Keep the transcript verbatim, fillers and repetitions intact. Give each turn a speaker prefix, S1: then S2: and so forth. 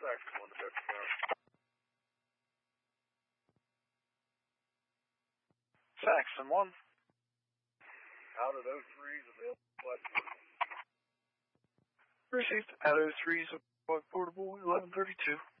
S1: Saxon one to Deputy County.
S2: Saxon one.
S1: Out of those threes available flight portable.
S2: Received. Out of threes, portable eleven thirty-two.